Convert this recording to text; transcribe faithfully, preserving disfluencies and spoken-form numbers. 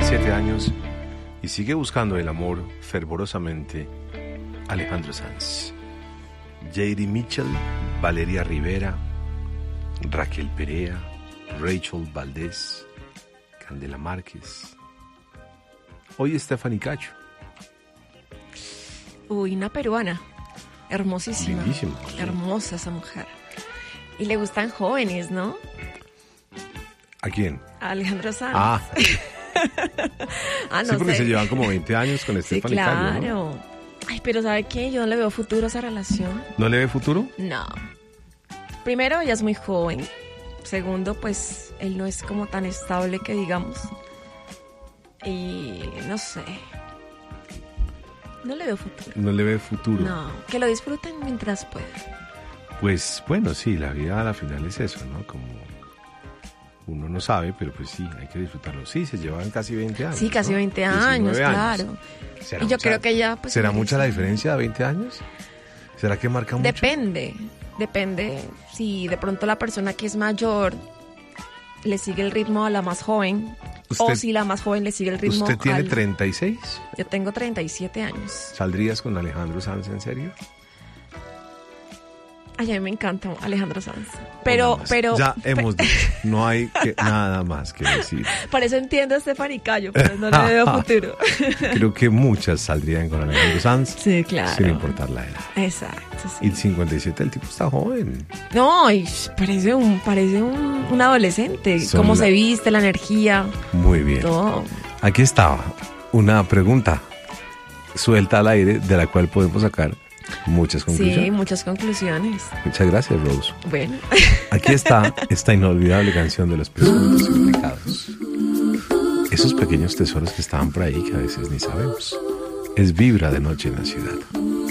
cincuenta y siete años y sigue buscando el amor fervorosamente. Alejandro Sanz, J D Mitchell, Valeria Rivera, Raquel Perea, Rachel Valdés, Candela Márquez. Hoy Stephanie Cacho. Uy, una peruana. Hermosísima. Lindísima. Sí. Hermosa esa mujer. Y le gustan jóvenes, ¿no? ¿A quién? A Alejandro Sanz. Ah. ah, no sí, porque sé. se llevan como veinte años con Sí, Stephanie claro. Cacho, ¿no? Ay, pero ¿sabe qué? Yo no le veo futuro a esa relación. ¿No le ve futuro? No. Primero, ella es muy joven. Segundo, pues, él no es como tan estable que digamos. Y no sé. No le veo futuro. No le ve futuro. No, que lo disfruten mientras puedan. Pues bueno, sí, la vida a la final es eso, ¿no? Como uno no sabe, pero pues sí, hay que disfrutarlo. Sí, se llevan casi veinte años. Sí, casi ¿no? veinte años, claro. ¿Será Y yo mucha, creo que ya... Pues, ¿Será sí, mucha la diferencia de veinte años? ¿Será que marca mucho? Depende, depende. Si de pronto la persona que es mayor le sigue el ritmo a la más joven, Usted, o si la más joven le sigue el ritmo ¿Usted tiene al... treinta y seis? Yo tengo treinta y siete años. ¿Saldrías con Alejandro Sanz en serio? Ay, a mí me encanta Alejandro Sanz. Pero, No pero... Ya pe- hemos dicho, no hay que, nada más que decir. Por eso entiendo a Stephanie Cayo, pero no le veo futuro. Creo que muchas saldrían con Alejandro Sanz. Sí, claro. Sin importar la edad. Exacto, sí. Y cincuenta y siete, el tipo está joven. No, y parece un, parece un, un adolescente. Son Cómo la- se viste, la energía, Muy bien. todo. Aquí estaba una pregunta suelta al aire de la cual podemos sacar muchas conclusiones. Sí, muchas conclusiones. Muchas gracias, Rose. Bueno. Aquí está esta inolvidable canción de los pensamientos implicados. Esos pequeños tesoros que estaban por ahí que a veces ni sabemos. Es Vibra de Noche en la Ciudad.